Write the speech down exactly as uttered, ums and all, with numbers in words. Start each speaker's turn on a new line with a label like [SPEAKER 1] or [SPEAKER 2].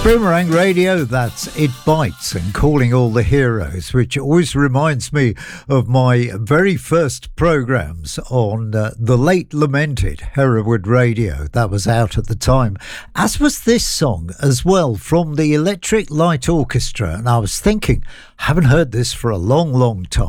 [SPEAKER 1] Boomerang Radio, that's It Bites and Calling All the Heroes, which always reminds me of my very first programmes on uh, the late lamented Hereward Radio. That was out at the time, as was this song as well, from the Electric Light Orchestra. And I was thinking, haven't heard this for a long, long time.